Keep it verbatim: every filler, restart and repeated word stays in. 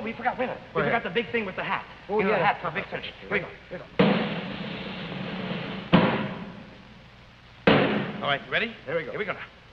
we forgot, wait a minute. We forgot the big thing with the hat. Oh, you know, yeah. the hat for a big finish. Here we go. Here we go. All right, you ready? Here we go. Here we go now.